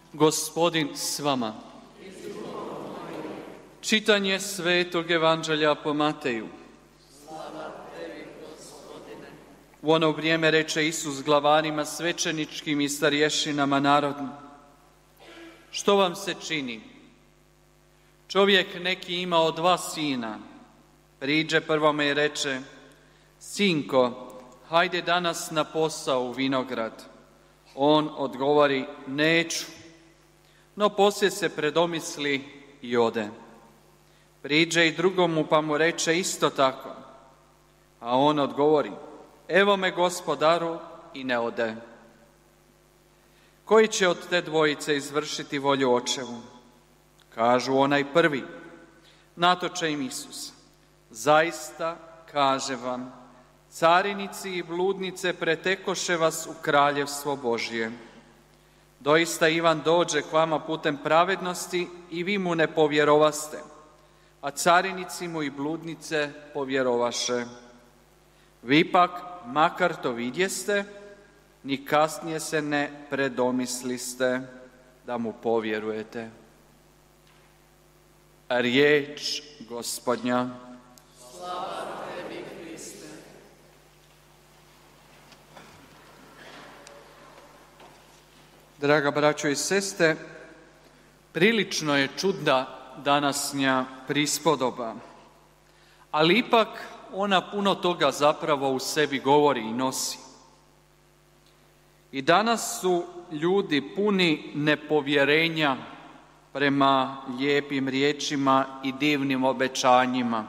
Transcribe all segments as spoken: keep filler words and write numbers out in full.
Gospodin s vama. Čitanje Svetog Evanđelja po Mateju. U ono vrijeme reče Isus glavarima svećeničkim i starješinama narodnim: što vam se čini? Čovjek neki imao dva sina. Priđe prvome i reče: sinko, hajde danas na posao u vinograd. On odgovori: neću. No poslije se predomisli i ode. Priđe i drugomu pa mu reče isto tako. A on odgovori: evo me gospodaru, i ne ode. Koji će od te dvojice izvršiti volju očevu? Kažu: onaj prvi. Na to će im Isus: zaista kažem vam, carinici i bludnice pretekoše vas u kraljevstvo Božje. Doista Ivan dođe k vama putem pravednosti i vi mu ne povjerovaste, a carinici mu i bludnice povjerovaše. Vi pak, makar to vidjeste, ni kasnije se ne predomisliste da mu povjerujete. Riječ Gospodnja. Slava tebi, Kriste. Draga braćo i sestre, prilično je čudna današnja prispodoba, ali ipak ona puno toga zapravo u sebi govori i nosi. I danas su ljudi puni nepovjerenja prema lijepim riječima i divnim obećanjima.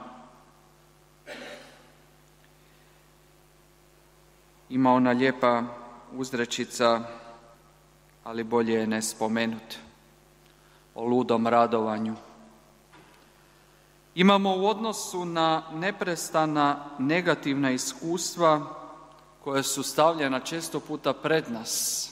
Ima ona lijepa uzrečica, ali bolje je ne spomenuti, o ludom radovanju. Imamo u odnosu na neprestana negativna iskustva koja su stavljena često puta pred nas.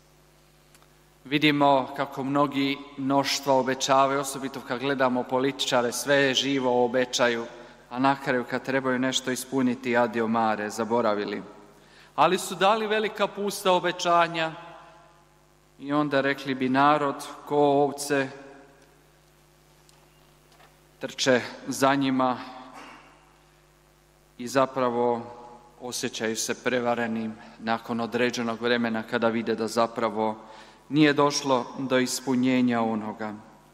Vidimo kako mnogi mnoštva obećavaju, osobito kad gledamo političare, sve živo obećaju, a na kraju kad trebaju nešto ispuniti, adio mare, zaboravili. Ali su dali velika pusta obećanja i onda rekli bi narod, ko ovce, trče za njima i zapravo osjećaju se prevarenim nakon određenog vremena kada vide da zapravo nije došlo do ispunjenja onoga.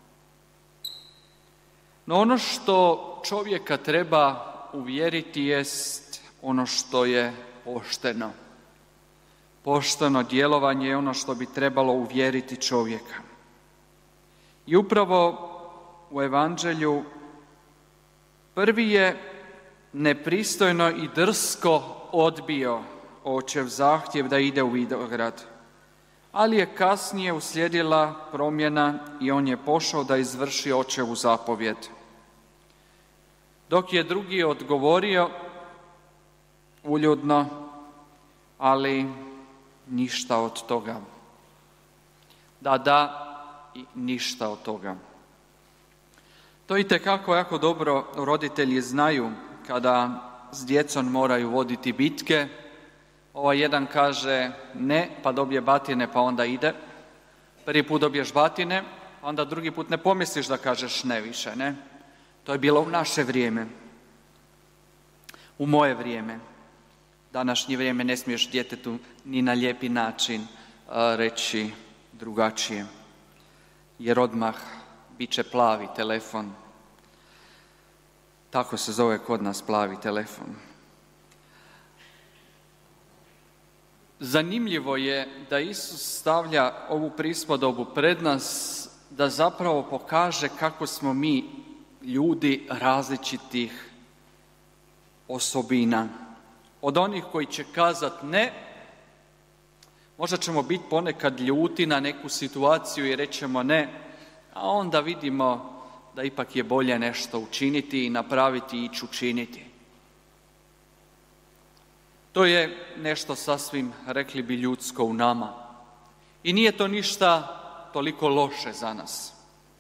No ono što čovjeka treba uvjeriti jest ono što je pošteno. Pošteno djelovanje je ono što bi trebalo uvjeriti čovjeka. I upravo u Evanđelju prvi je nepristojno i drsko odbio očev zahtjev da ide u vinograd, ali je kasnije uslijedila promjena i on je pošao da izvrši očevu zapovjed. Dok je drugi odgovorio uljudno, ali ništa od toga. Da, da i ništa od toga. To itekako jako dobro roditelji znaju kada s djecom moraju voditi bitke. Ovaj jedan kaže ne, pa dobije batine, pa onda ide. Prvi put dobiješ batine, onda drugi put ne pomisliš da kažeš ne više, ne? To je bilo u naše vrijeme. U moje vrijeme. Današnje vrijeme ne smiješ djetetu ni na lijepi način reći drugačije. Jer odmah bit će plavi telefon. Tako se zove kod nas plavi telefon. Zanimljivo je da Isus stavlja ovu prispodobu pred nas da zapravo pokaže kako smo mi ljudi različitih osobina. Od onih koji će kazati ne, možda ćemo biti ponekad ljuti na neku situaciju i rećemo ne, a onda vidimo da ipak je bolje nešto učiniti i napraviti i ići učiniti. To je nešto sasvim, rekli bi, ljudsko u nama. I nije to ništa toliko loše za nas.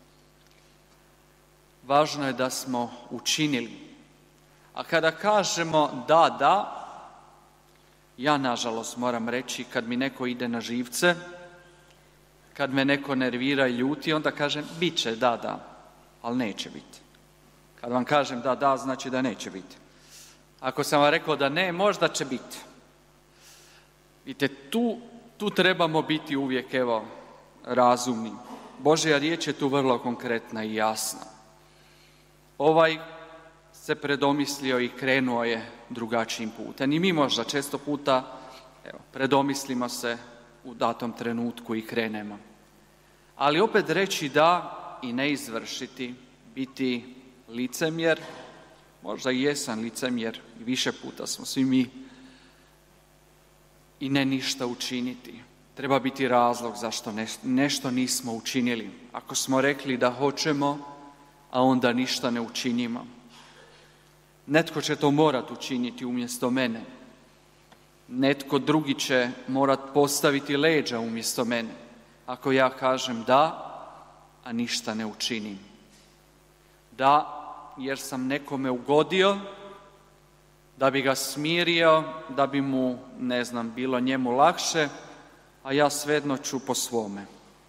Važno je da smo učinili. A kada kažemo da, da, ja nažalost moram reći kad mi neko ide na živce, kad me neko nervira i ljuti, onda kažem bit će, da, da, ali neće biti. Kad vam kažem da, da, znači da neće biti. Ako sam vam rekao da ne, možda će biti. Vidite, tu, tu trebamo biti uvijek, evo, razumni. Božja riječ je tu vrlo konkretna i jasna. Ovaj se predomislio i krenuo je drugačijim putem. I mi možda često puta, evo, predomislimo se u datom trenutku i krenemo. Ali opet reći da i ne izvršiti, biti licemjer, možda i jesam licemjer, i više puta smo svi mi, i ne ništa učiniti. Treba biti razlog zašto nešto nismo učinili. Ako smo rekli da hoćemo, a onda ništa ne učinimo. Netko će to morati učiniti umjesto mene. Netko drugi će morati postaviti leđa umjesto mene. Ako ja kažem da, a ništa ne učinim. Da, jer sam nekome ugodio, da bi ga smirio, da bi mu, ne znam, bilo njemu lakše, a ja svejedno ću po svome.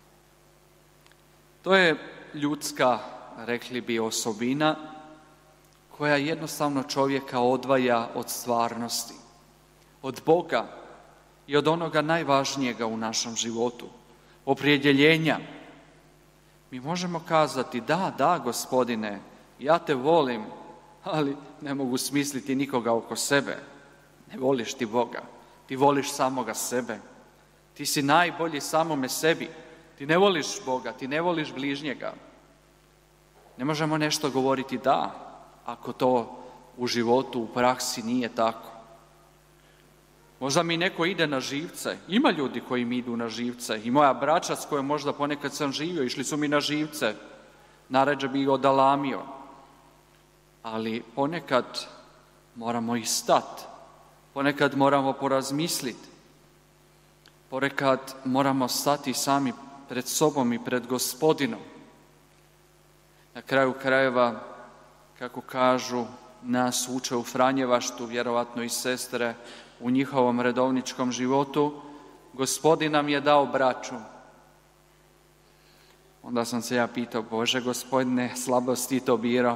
To je ljudska, rekli bi, osobina koja jednostavno čovjeka odvaja od stvarnosti, od Boga i od onoga najvažnijega u našem životu, opredjeljenja. Mi možemo kazati, da, da, Gospodine, ja te volim, ali ne mogu smisliti nikoga oko sebe. Ne voliš ti Boga, ti voliš samoga sebe. Ti si najbolji samome sebi. Ti ne voliš Boga, ti ne voliš bližnjega. Ne možemo nešto govoriti da, ako to u životu, u praksi nije tako. Možda mi neko ide na živce. Ima ljudi koji mi idu na živce. I moja braća s kojom možda ponekad sam živio, išli su mi na živce. Naređe bi ih odalamio. Ali ponekad moramo i stati. Ponekad moramo porazmisliti. Ponekad moramo stati sami pred sobom i pred Gospodinom. Na kraju krajeva, kako kažu, nas uče u Franjevaštu, vjerovatno i sestre, u njihovom redovničkom životu, Gospodin nam je dao braću. Onda sam se ja pitao, Bože Gospodine, slabosti to birao.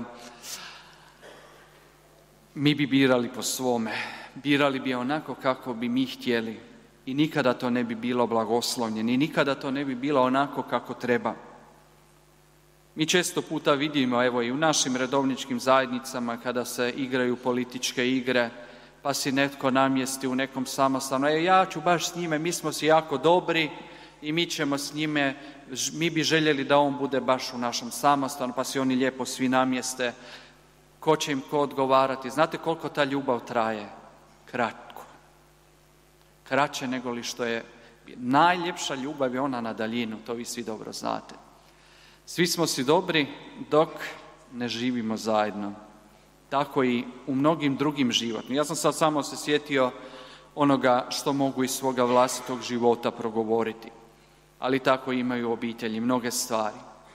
Mi bi birali po svome, birali bi onako kako bi mi htjeli i nikada to ne bi bilo blagoslovljeno i nikada to ne bi bilo onako kako treba. Mi često puta vidimo, evo i u našim redovničkim zajednicama, kada se igraju političke igre, pa si netko namjesti u nekom samostanu, e, ja ću baš s njime, mi smo si jako dobri i mi ćemo s njime, mi bi željeli da on bude baš u našem samostanu, pa si oni lijepo svi namjeste, ko će im ko odgovarati. Znate koliko ta ljubav traje? Kratko. Kraće nego li što je. Najljepša ljubav je ona na daljinu, to vi svi dobro znate. Svi smo si dobri dok ne živimo zajedno. Tako i u mnogim drugim životima. Ja sam sad samo se sjetio onoga što mogu iz svoga vlastitog života progovoriti. Ali tako imaju obitelji mnoge stvari.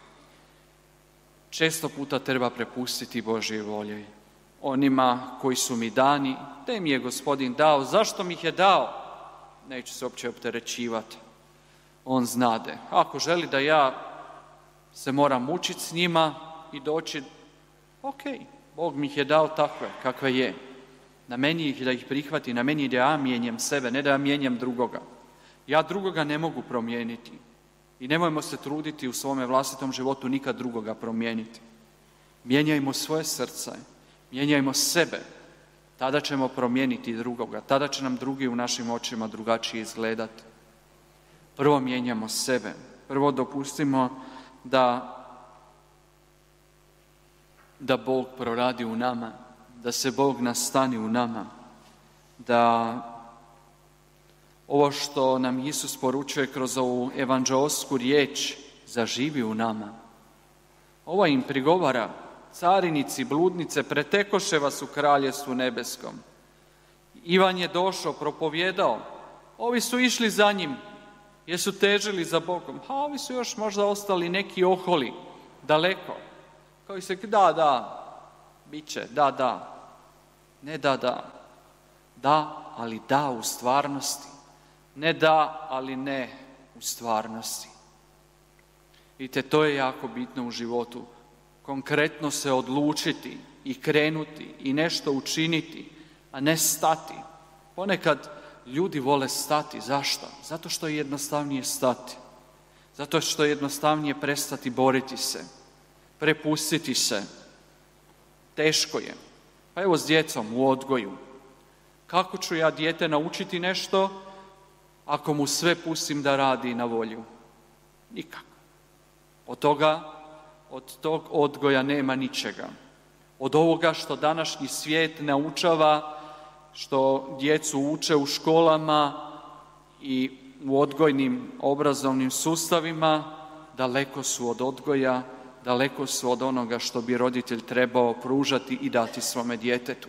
Često puta treba prepustiti Božjoj volji. Onima koji su mi dani, te mi je Gospodin dao. Zašto mi ih je dao? Neću se uopće opterećivati. On znade. Ako želi da ja se moram mučiti s njima i doći, ok, Bog mi ih je dao takve, kakve je. Na meni ih da ih prihvati, na meni da ja mijenjam sebe, ne da ja mijenjam drugoga. Ja drugoga ne mogu promijeniti. I nemojmo se truditi u svome vlastitom životu nikad drugoga promijeniti. Mijenjajmo svoje srce, mijenjajmo sebe. Tada ćemo promijeniti drugoga, tada će nam drugi u našim očima drugačije izgledati. Prvo mijenjamo sebe, prvo dopustimo da, da Bog proradi u nama, da se Bog nastani u nama, da ovo što nam Isus poručuje kroz ovu evanđeosku riječ zaživi u nama. Ovo im prigovara, carinici, bludnice, pretekoše vas u kraljevstvu nebeskom. Ivan je došao, propovjedao, ovi su išli za njim, jer su težili za Bogom, a ovi su još možda ostali neki oholi, daleko, koji se, da, da, bit će, da, da, ne da, da, da, ali da u stvarnosti, ne da, ali ne u stvarnosti. Vidite, to je jako bitno u životu. Konkretno se odlučiti i krenuti i nešto učiniti, a ne stati. Ponekad ljudi vole stati. Zašto? Zato što je jednostavnije stati. Zato što je jednostavnije prestati boriti se, prepustiti se. Teško je. Pa evo s djecom u odgoju. Kako ću ja dijete naučiti nešto ako mu sve pustim da radi na volju? Nikako. Od toga, od tog odgoja nema ničega. Od ovoga što današnji svijet naučava, što djecu uče u školama i u odgojnim obrazovnim sustavima, daleko su od odgoja, daleko su od onoga što bi roditelj trebao pružati i dati svome djetetu.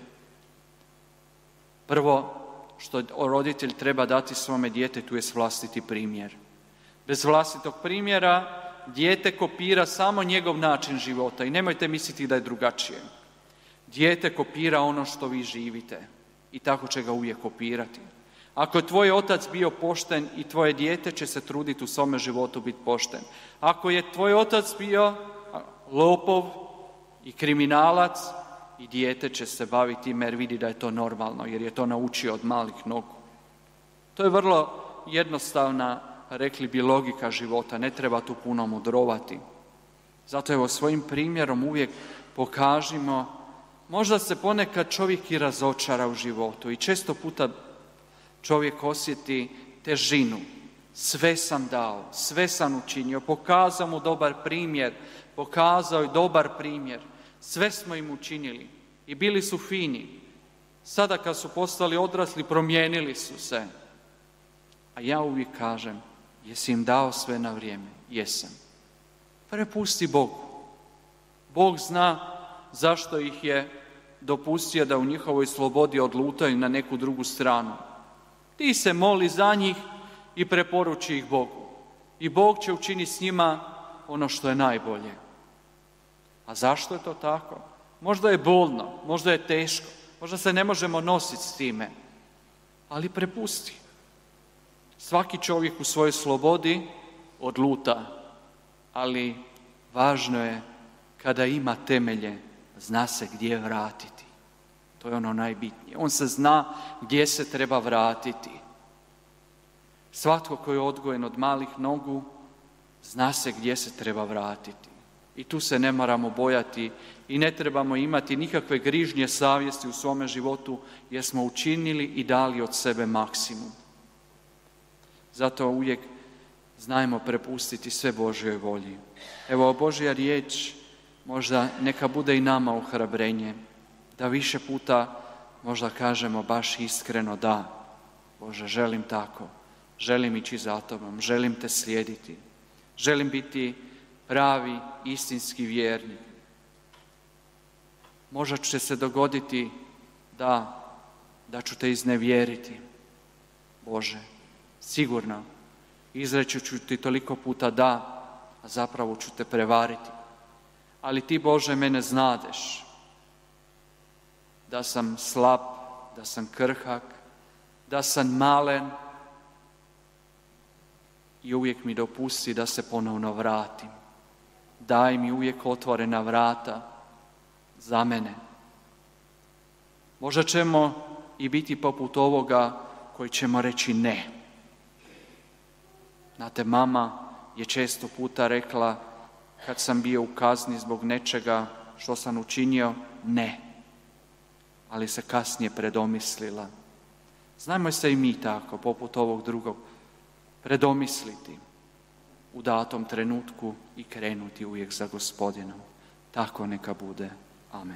Prvo što roditelj treba dati svome djetetu je vlastiti primjer. Bez vlastitog primjera dijete kopira samo njegov način života i nemojte misliti da je drugačije. Dijete kopira ono što vi živite i tako će ga uvijek kopirati. Ako je tvoj otac bio pošten, i tvoje dijete će se truditi u svome životu biti pošten. Ako je tvoj otac bio lopov i kriminalac, i dijete će se baviti time jer vidi da je to normalno, jer je to naučio od malih nogu. To je vrlo jednostavna, rekli bi, logika života, ne treba tu puno mudrovati. Zato evo svojim primjerom uvijek pokažimo, možda se ponekad čovjek i razočara u životu i često puta čovjek osjeti težinu. Sve sam dao, sve sam učinio, pokazao mu dobar primjer, pokazao je dobar primjer, sve smo im učinili i bili su fini. Sada kad su postali odrasli, promijenili su se. A ja uvijek kažem, jesi im dao sve na vrijeme? Jesam. Prepusti Bogu. Bog zna zašto ih je dopustio da u njihovoj slobodi odlutaju na neku drugu stranu. Ti se moli za njih i preporuči ih Bogu. I Bog će učiniti s njima ono što je najbolje. A zašto je to tako? Možda je bolno, možda je teško, možda se ne možemo nositi s time, ali prepusti. Svaki čovjek u svojoj slobodi odluta, ali važno je kada ima temelje, zna se gdje vratiti. To je ono najbitnije. On se zna gdje se treba vratiti. Svatko koji je odgojen od malih nogu, zna se gdje se treba vratiti. I tu se ne moramo bojati i ne trebamo imati nikakve grižnje savjesti u svome životu jer smo učinili i dali od sebe maksimum. Zato uvijek znajmo prepustiti sve Božjoj volji. Evo, Božja riječ možda neka bude i nama ohrabrenje, da više puta možda kažemo baš iskreno da, Bože, želim tako, želim ići za Tobom, želim Te slijediti, želim biti pravi, istinski vjernik. Možda će se dogoditi da, da ću Te iznevjeriti, Bože, sigurno. Izreći ću Ti toliko puta da, a zapravo ću Te prevariti. Ali Ti, Bože, mene znadeš, da sam slab, da sam krhak, da sam malen i uvijek mi dopusti da se ponovno vratim. Daj mi uvijek otvorena vrata za mene. Možda ćemo i biti poput ovoga koji ćemo reći ne. Znate, mama je često puta rekla kad sam bio u kazni zbog nečega što sam učinio, ne. Ali se kasnije predomislila. Znajmo se i mi tako, poput ovog drugog, predomisliti u datom trenutku i krenuti uvijek za Gospodinom. Tako neka bude. Amen.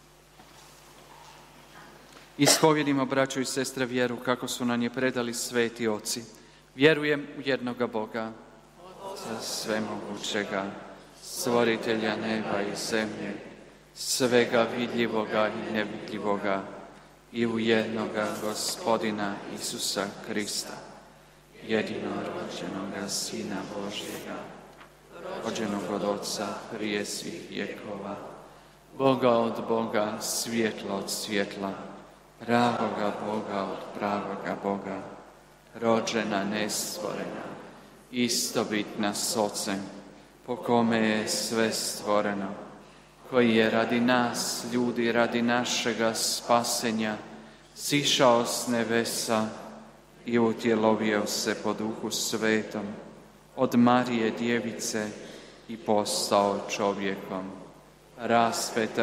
Ispovjedimo, braćo i sestre, vjeru kako su nam je predali sveti oci. Vjerujem u jednoga Boga, Otca svemogućega, stvoritelja neba i zemlje, svega vidljivoga i nevidljivoga, i u jednoga Gospodina Isusa Krista, jedinorođenoga Sina Božjega, rođenog od Otca prije svih vjekova, Boga od Boga, svjetla od svjetla, pravoga Boga od pravoga Boga, rođena, nestvorena, istobitna s Ocem, po kome je sve stvoreno, koji je radi nas, ljudi, radi našega spasenja, sišao s nebesa i utjelovio se po Duhu Svetom, od Marije Djevice i postao čovjekom. Raspeta